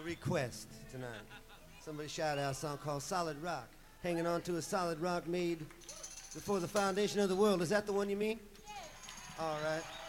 a request tonight. Somebody shout out a song called Solid Rock. Hanging on to a solid rock made before the foundation of the world. Is that the one you mean? Yeah. All right.